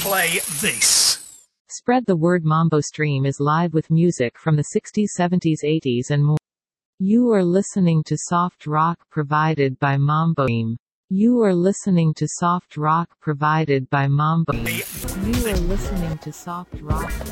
play this. Spread the word. Mambo Stream is live with music from the 60s, 70s, 80s and more. You are listening to soft rock provided by Mambo Stream. You are listening to soft rock provided by Mambo. You are listening to soft rock.